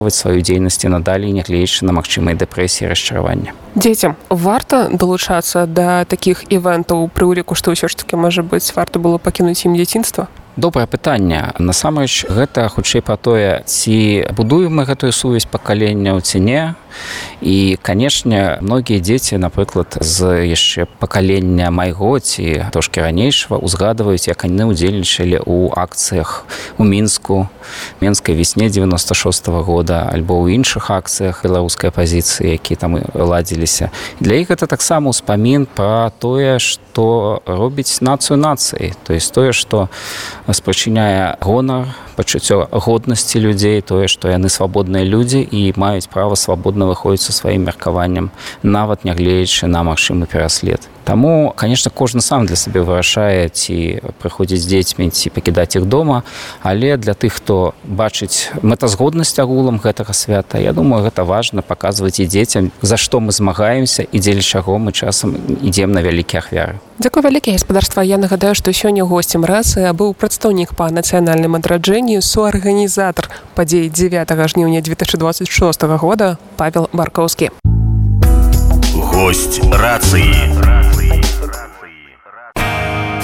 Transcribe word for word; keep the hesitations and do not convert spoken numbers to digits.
сваю дзейнасць і надалей, нягледзячы на магчымыя дэпрэсіі і расчаравання. Дзецям варта далучацца да такіх івентаў, пры ўліку, што ўсё ж такі, можа быць, варта было пакінуць ім дзяцінства? Добрае пытанне. Насамрэч, гэта хутчэй пра тое, ці будуем мы гэтую сувязь пакаленняў ці не. І, канешне, многія дзеці, напрыклад, з яшчэ пакалення майго ці трошкі ранейшага узгадваюць, як яны ўдзельнічалі ў акцыях у Мінску, Менскай весне дзевяноста шостага года, альбо ў іншых акцыях беларускай апазіцыі, якія там ладзіліся. Для іх гэта таксама ўспамін пра тое, што робіць нацыю нацыяй, то есть тое, што спрачыняе гонар, пачуццё годнасці людзей, тое, што яны свабодныя людзі і маюць права свабодна выходзіць са сваім меркаваннем, нават нягледзячы на магчымы пераслед. Таму, конечно, кожны сам для сябе вырашае, ці прыходзіць з дзецьмі, ці пакідаць іх дома, але для тых, хто бачыць мэтазгоднасць агулам гэтага свята, я думаю, гэта важна паказваць і дзецям, за што мы змагаемся і дзеля чаго мы часам ідзем на вялікія ахвяры. Дзякуй вялікі, гаспадарства. Я нагадаю, што сёння госцем рацыі быў прадстаўнік па нацыянальным адраджэнні, суарганізатар падзей дзевятага жніўня две тысячи двадцать шостага года Павел Маркоўскі. Гость рацыі.